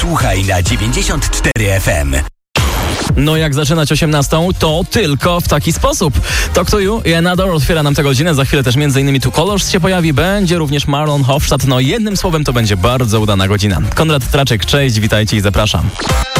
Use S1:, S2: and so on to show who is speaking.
S1: Słuchaj na 94 FM.
S2: No jak zaczynać 18, to tylko w taki sposób. Talk to You i Another otwiera nam tę godzinę. Za chwilę też m.in. Two Colors się pojawi. Będzie również Marlon Hofstadt. No jednym słowem to będzie bardzo udana godzina. Konrad Traczek, cześć, witajcie i zapraszam.